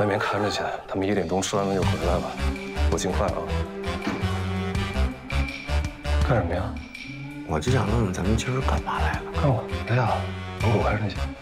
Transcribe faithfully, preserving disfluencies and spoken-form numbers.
外面看着去，他们一点钟吃完饭就回来了，我尽快啊。干什么呀？ 我就想问问咱们今儿干嘛来了？ 看我，来呀，门口看着去。